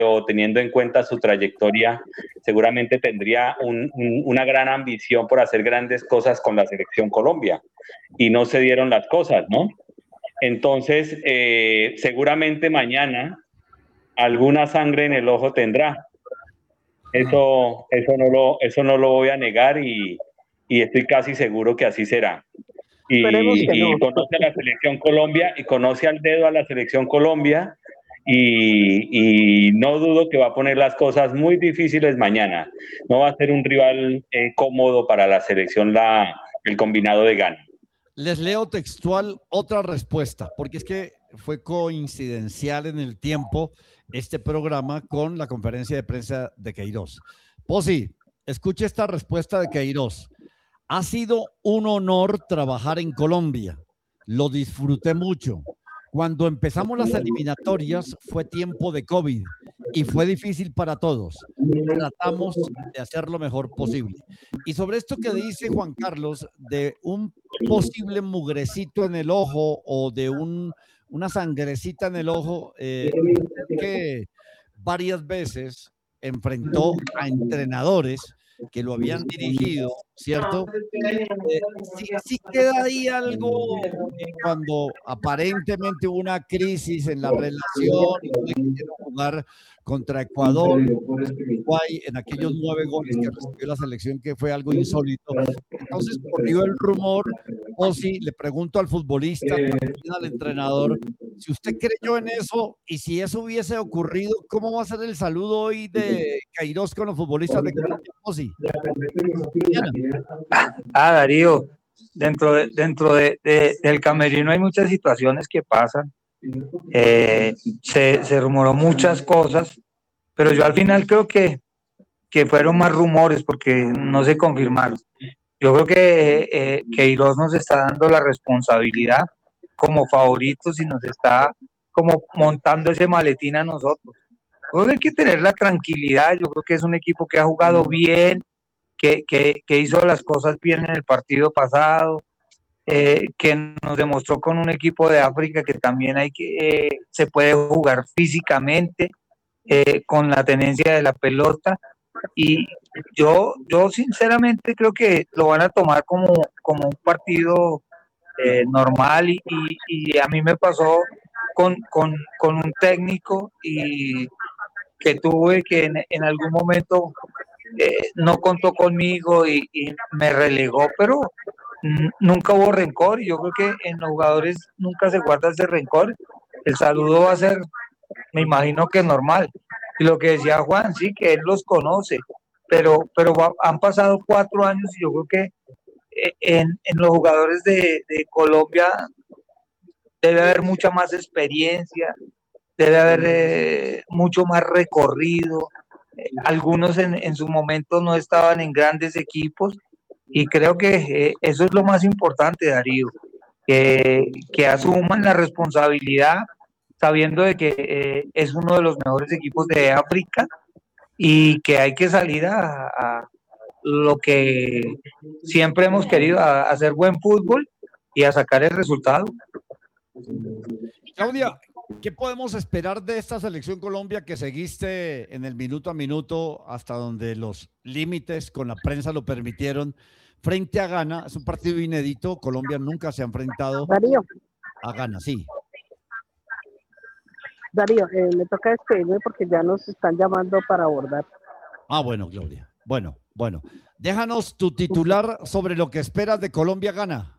pero teniendo en cuenta su trayectoria, seguramente tendría una gran ambición por hacer grandes cosas con la selección Colombia. Y no se dieron las cosas, ¿no? Entonces, seguramente mañana alguna sangre en el ojo tendrá. Eso no lo voy a negar y estoy casi seguro que así será. Esperemos que no. Y conoce a la selección Colombia y conoce al dedo a la selección Colombia y no dudo que va a poner las cosas muy difíciles mañana. No va a ser un rival cómodo para la selección el combinado de Ghana. Les leo textual otra respuesta, porque es que fue coincidencial en el tiempo este programa con la conferencia de prensa de Queiroz. Posi, escuche esta respuesta de Queiroz. Ha sido un honor trabajar en Colombia. Lo disfruté mucho. Cuando empezamos las eliminatorias fue tiempo de COVID y fue difícil para todos. Tratamos de hacer lo mejor posible. Y sobre esto que dice Juan Carlos de un posible mugrecito en el ojo o de una sangrecita en el ojo, que varias veces enfrentó a entrenadores que lo habían dirigido, ¿cierto? Sí queda ahí algo cuando aparentemente hubo una crisis en la relación y no le quisieron jugar contra Ecuador, Uruguay, en aquellos 9 goles que recibió la selección, que fue algo insólito. Entonces corrió el rumor, o si le pregunto al futbolista, también al entrenador, si usted creyó en eso y si eso hubiese ocurrido, ¿cómo va a ser el saludo hoy de Queiroz con los futbolistas de Colombia? Osi. Darío, dentro del camerino hay muchas situaciones que pasan. Se rumoró muchas cosas, pero yo al final creo que fueron más rumores porque no se confirmaron. Yo creo que Queiroz nos está dando la responsabilidad como favoritos y nos está como montando ese maletín a nosotros. Creo que hay que tener la tranquilidad. Yo creo que es un equipo que ha jugado bien, que hizo las cosas bien en el partido pasado, que nos demostró con un equipo de África que también se puede jugar físicamente, con la tenencia de la pelota. Y yo sinceramente creo que lo van a tomar como un partido normal y a mí me pasó con un técnico y que tuve que en algún momento no contó conmigo y me relegó, pero nunca hubo rencor y yo creo que en los jugadores nunca se guarda ese rencor. El saludo va a ser, me imagino que normal. Y lo que decía Juan, sí, que él los conoce, pero han pasado 4 años y yo creo que en los jugadores de Colombia debe haber mucha más experiencia, debe haber mucho más recorrido. Algunos en su momento no estaban en grandes equipos y creo que eso es lo más importante, Darío, que asuman la responsabilidad sabiendo de que es uno de los mejores equipos de África y que hay que salir a lo que siempre hemos querido, a hacer buen fútbol y a sacar el resultado. Claudia, ¿qué podemos esperar de esta selección Colombia que seguiste en el minuto a minuto hasta donde los límites con la prensa lo permitieron frente a Ghana? Es un partido inédito, Colombia nunca se ha enfrentado a Ghana, sí. Darío, me toca despedirme porque ya nos están llamando para abordar. Bueno, Claudia. Bueno. Déjanos tu titular sobre lo que esperas de Colombia-Ghana.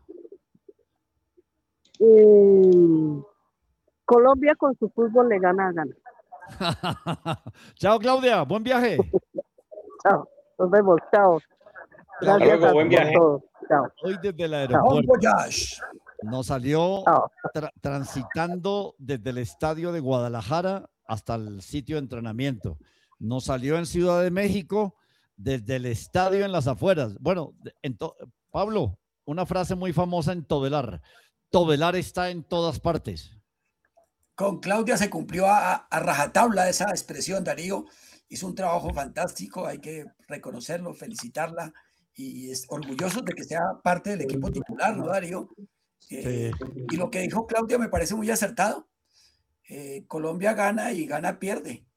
Colombia con su fútbol le gana a Ghana. Chao, Claudia. Buen viaje. Chao. Nos vemos. Chao. Gracias luego, buen viaje. Todo. Chao. Hoy desde el aeropuerto nos salió transitando desde el estadio de Guadalajara hasta el sitio de entrenamiento. Nos salió en Ciudad de México desde el estadio en las afueras. Bueno, Pablo, una frase muy famosa en Tobelar. Tobelar está en todas partes. Con Claudia se cumplió a rajatabla esa expresión, Darío. Hizo un trabajo fantástico, hay que reconocerlo, felicitarla y es orgulloso de que sea parte del equipo titular, ¿no, Darío? Sí. Y lo que dijo Claudia me parece muy acertado. Colombia gana y Ghana pierde.